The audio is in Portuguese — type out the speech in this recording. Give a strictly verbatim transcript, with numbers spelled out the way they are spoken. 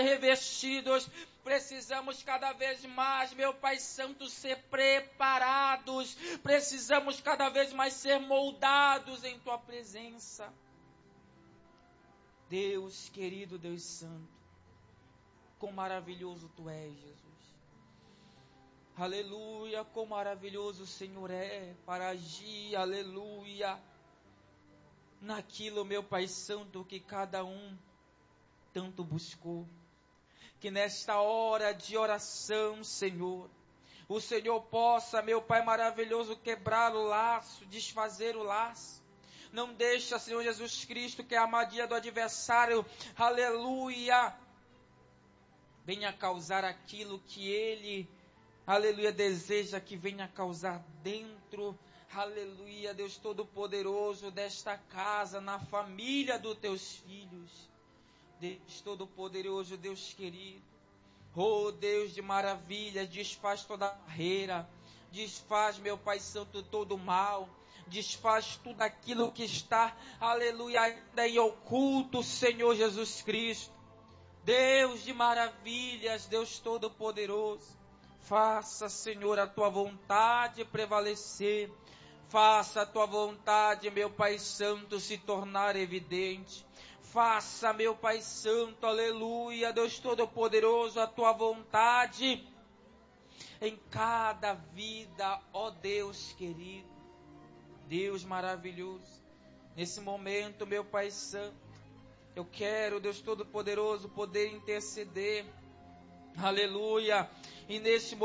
revestidos. Precisamos cada vez mais, meu Pai Santo, ser preparados. Precisamos cada vez mais ser moldados em Tua presença. Deus querido, Deus Santo, quão maravilhoso Tu és, Jesus. Aleluia, quão maravilhoso o Senhor é para agir, aleluia, naquilo, meu Pai Santo, que cada um tanto buscou. Que nesta hora de oração, Senhor, o Senhor possa, meu Pai maravilhoso, quebrar o laço, desfazer o laço. Não deixa, Senhor Jesus Cristo, que a armadilha do adversário, aleluia, venha causar aquilo que ele, aleluia, deseja que venha causar dentro, aleluia, Deus Todo-Poderoso, desta casa, na família dos teus filhos. Deus Todo-Poderoso, Deus querido, oh Deus de maravilhas, desfaz toda a barreira, desfaz, meu Pai Santo, todo o mal, desfaz tudo aquilo que está, aleluia, ainda em oculto, Senhor Jesus Cristo. Deus de maravilhas, Deus Todo-Poderoso, faça, Senhor, a Tua vontade prevalecer, faça a Tua vontade, meu Pai Santo, se tornar evidente. Faça, meu Pai Santo, aleluia, Deus Todo-Poderoso, a Tua vontade em cada vida, ó Deus querido, Deus maravilhoso. Nesse momento, meu Pai Santo, eu quero, Deus Todo-Poderoso, poder interceder, aleluia, e nesse momento,